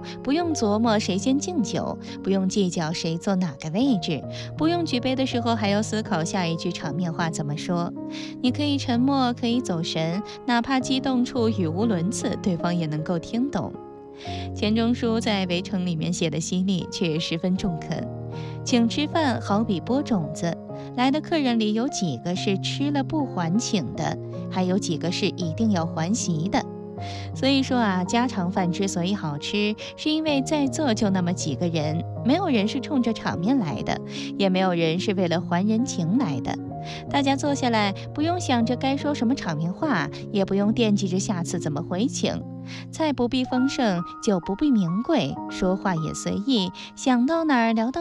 不用琢磨谁先敬酒，不用计较谁坐哪个位置，不用举杯的时候还要思考下一句场面话怎么说。你可以沉默，可以走神，哪怕激动处语无伦次，对方也能够听懂。钱钟书在《围城》里面写的犀利，却十分中肯。请吃饭好比播种子，来的客人里有几个是吃了不还请的，还有几个是一定要还席的。所以说啊，家常饭之所以好吃，是因为在座就那么几个人，没有人是冲着场面来的，也没有人是为了还人情来的。大家坐下来，不用想着该说什么场面话，也不用惦记着下次怎么回请。菜不必丰盛，酒不必名贵，说话也随意，想到哪儿聊到